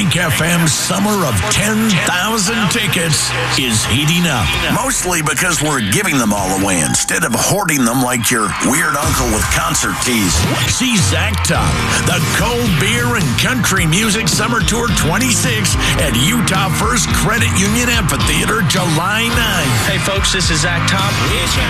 Bank FM's summer of 10,000 tickets is heating up. Mostly because we're giving them all away instead of hoarding them like your weird uncle with concert keys. See Zach Top, the Cold Beer and Country Music Summer Tour 26 at Utah First Credit Union Amphitheater, July 9th. Hey folks, this is Zach Top.